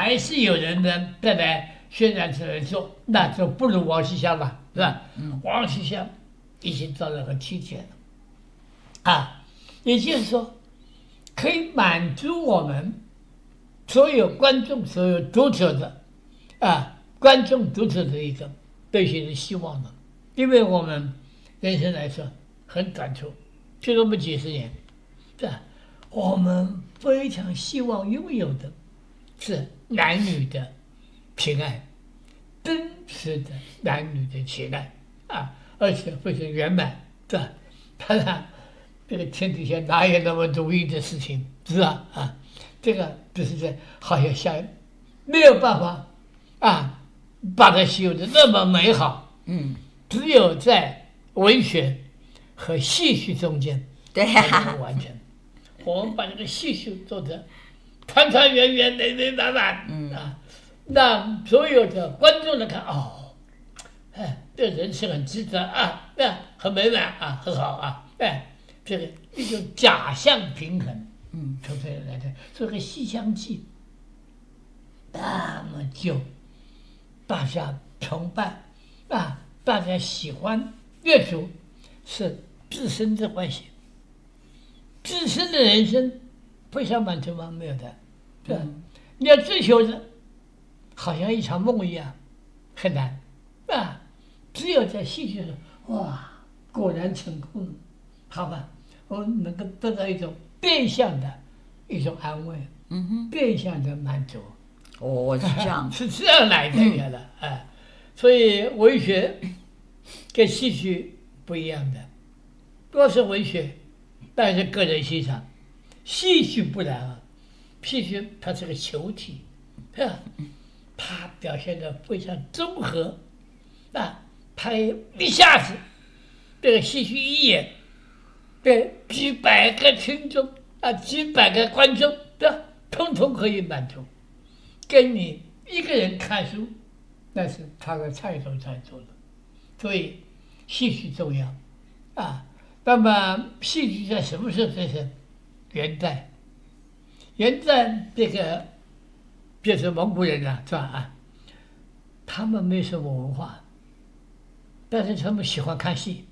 还是有人呢再来宣传出来说，那就不如王西湘了，是吧？王西湘已经到了个境界了，也就是说，可以满足我们所有观众、所有读者的观众、读者的一个对新的希望了。因为我们人生来说很短促，就这么几十年，是吧？我们非常希望拥有的是男女的情爱，真实的男女的情爱而且非常圆满，是吧？当然，这个天底下哪有那么容易的事情，是吧？这个就是在好像没有办法把它修得那么美好，只有在文学和戏剧中间才能完成。我们把这个戏剧做得团团圆圆、美美满满，让所有的观众来看，这人是很值得很美满很好这个一种假象平衡，从这里来看，这个《西厢记》那么久，大家崇拜大家喜欢阅读，是自身的关系。自身的人生非常满足吗？没有的，对吧？你要追求的，好像一场梦一样，很难只有在戏剧上，哇，果然成功了，好吧，我们能够得到一种变相的一种安慰，变相的满足。 是这样， 是这样来的所以文学跟戏剧不一样的，若是文学，但是个人欣赏，戏剧不然戏剧它是个球体，它表现得非常综合，它一下子这个戏剧一演，对几百个听众几百个观众通通可以满足，跟你一个人看书，那是他的菜头的，所以戏剧重要那么戏剧在什么时候产生？元代这个就是蒙古人是吧他们没什么文化，但是他们喜欢看戏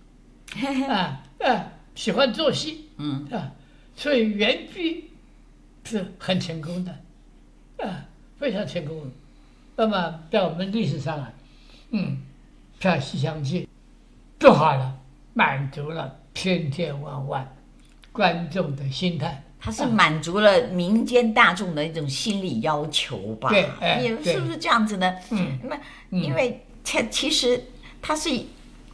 喜欢做戏所以元剧是很成功的非常成功的。那么在我们历史上像《西厢记》做好了，满足了千千万万观众的心态， 它是满足了民间大众的一种心理要求吧？ 对， 是不是这样子呢？因为其实他是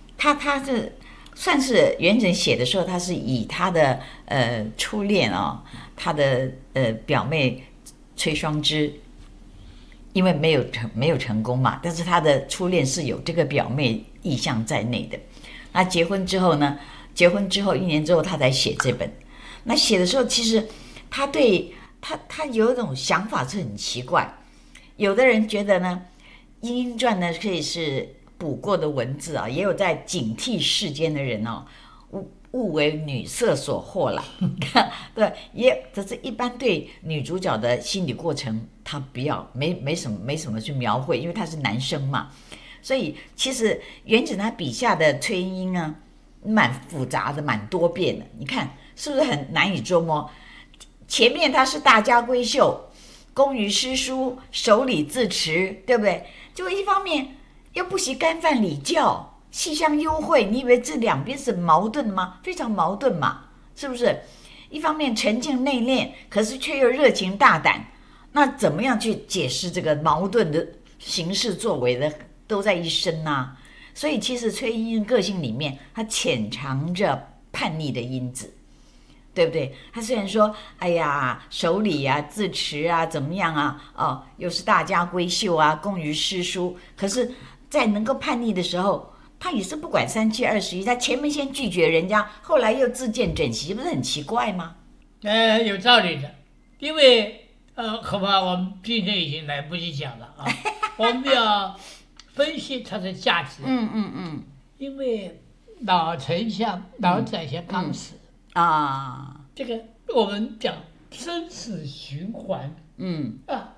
算是元稹写的时候，他是以他的初恋他的表妹崔双芝，因为没有成功嘛，但是他的初恋是有这个表妹意象在内的。那结婚之后1年之后他才写这本。那写的时候，其实他有一种想法是很奇怪。有的人觉得呢，《莺莺传》呢可以是补过的文字也有在警惕世间的人误为女色所惑了。对，这是一般对女主角的心理过程，他不要没什么去描绘，因为他是男生嘛。所以其实元稹他笔下的崔莺莺啊，蛮复杂的，蛮多变的。你看是不是很难以捉摸？前面他是大家闺秀，工于诗书，守礼自持，对不对？就一方面又不惜干犯礼教，戏相幽会，你以为这两边是矛盾吗？非常矛盾嘛，是不是？一方面沉静内敛，可是却又热情大胆，那怎么样去解释这个矛盾的行事作为的都在一身啊？所以其实崔莺莺个性里面，她潜藏着叛逆的因子，对不对？她虽然说哎呀守礼啊自持啊怎么样啊又是大家闺秀啊工于诗书，可是在能够叛逆的时候，她也是不管37、21，她前面先拒绝人家，后来又自荐枕席，不是很奇怪吗？ 有道理的，因为恐怕我们今天已经来不及讲了我们要分析它的价值。因为老丞相刚死这个我们讲生死循环